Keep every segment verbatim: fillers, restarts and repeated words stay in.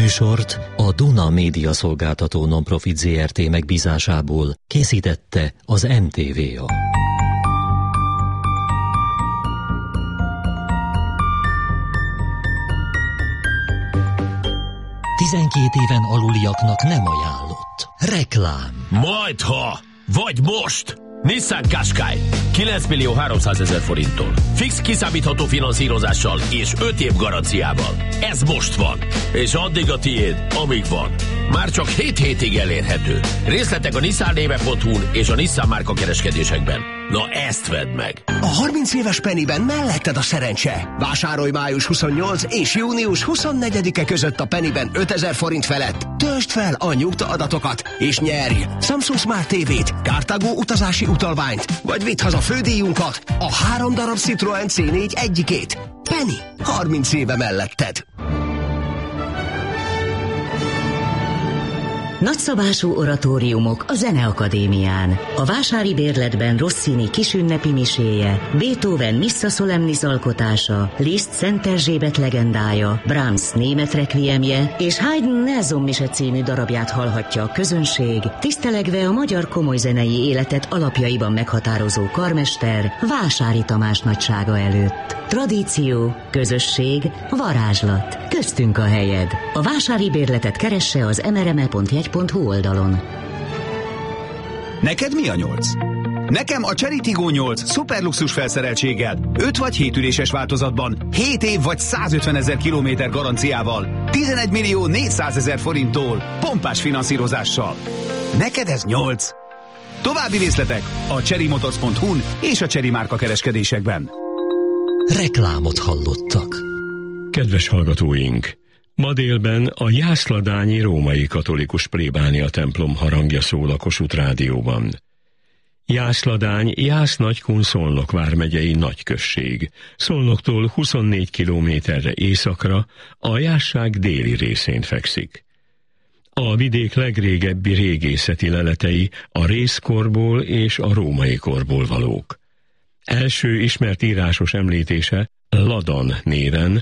műsort a Duna Média Szolgáltató Nonprofit zé er té megbízásából készítette az em té vé á. tizenkét éven aluliaknak nem ajánlott. Reklám. Majdha, vagy most! Nissan Qashqai kilenc millió háromszázezer forinttól. Fix kiszámítható finanszírozással és öt év garanciával. Ez most van. És addig a tiéd, amíg van. Már csak hét hétig elérhető. Részletek a nissan néve pont hu-n és a Nissan márka kereskedésekben. Na ezt vedd meg! A harminc éves Pennyben melletted a szerencse. Vásárolj május huszonnyolcadika és június huszonnegyedike között a Pennyben ötezer forint felett. Töltsd fel a nyugta adatokat és nyerj Samsung Smart té vét, Cartago utazási utalványt, vagy vidd haza fődíjunkat, a három darab Citroen cé négy egyikét. Penny, harminc éve melletted. Nagyszabású oratóriumok a Zeneakadémián. A vásári bérletben Rossini kisünnepi miséje, Beethoven Missa Solemnis alkotása, Liszt Szent Erzsébet legendája, Brahms német rekviemje és Haydn Nelson mise című darabját hallhatja a közönség, tisztelegve a magyar komolyzenei életet alapjaiban meghatározó karmester Vásári Tamás nagysága előtt. Tradíció, közösség, varázslat. Köztünk a helyed. A vásári bérletet keresse az em er em e pont jegy pont hu oldalon. Neked mi a nyolc? Nekem a Chery Tiggo nyolc szuperluxus felszereltséggel, öt vagy hét üléses változatban, hét év vagy százötvenezer kilométer garanciával, tizenegy millió négyszázezer forinttól, pompás finanszírozással. Neked ez nyolc. További részletek a chery motors pont hu-n és a Chery márka kereskedésekben. Reklámot hallottak. Kedves hallgatóink! Ma délben a jászladányi római katolikus plébánia templom harangja szól a Kossuth Rádióban. Jászladány Jász-Nagykun Szolnok vármegyei nagyközség. Szolnoktól huszonnégy kilométerre északra, a Jászság déli részén fekszik. A vidék legrégebbi régészeti leletei a rézkorból és a római korból valók. Első ismert írásos említése Ladan néven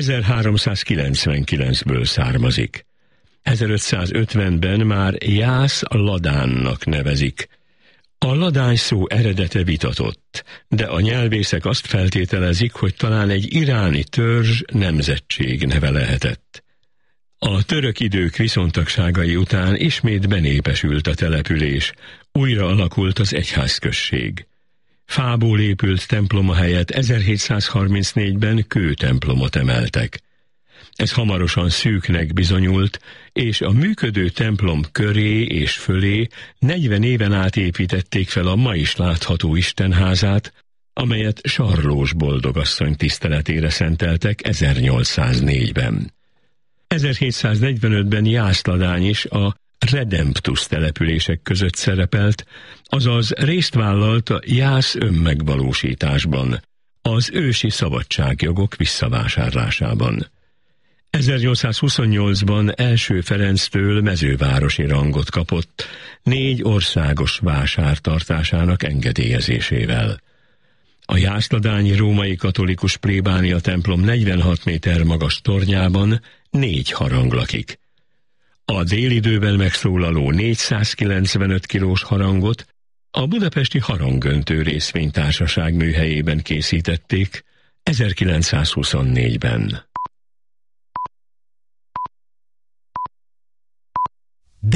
ezerháromszázkilencvenkilencből származik. ezerötszázötvenben már Jász Ladánnak nevezik. A ladány szó eredete vitatott, de a nyelvészek azt feltételezik, hogy talán egy iráni törzs nemzetség neve lehetett. A török idők viszontagságai után ismét benépesült a település, újra alakult az egyházközség. Fából épült temploma helyett ezerhétszázharmincnégyben kőtemplomot emeltek. Ez hamarosan szűknek bizonyult, és a működő templom köré és fölé negyven éven át építették fel a ma is látható istenházát, amelyet Sarlós boldogasszony tiszteletére szenteltek ezernyolcszáznégyben. ezerhétszáznegyvenötben Jászladány is a Redemptus települések között szerepelt, azaz részt vállalt a Jász önmegvalósításban, az ősi szabadságjogok visszavásárlásában. ezernyolcszázhuszonnyolcban első Ferenctől mezővárosi rangot kapott, négy országos vásár tartásának engedélyezésével. A jászladányi római katolikus plébánia templom negyvenhat méter magas tornyában négy harang lakik. A délidőben megszólaló négyszázkilencvenöt kilós harangot a budapesti Haranggöntő részvénytársaság műhelyében készítették ezerkilencszázhuszonnégyben.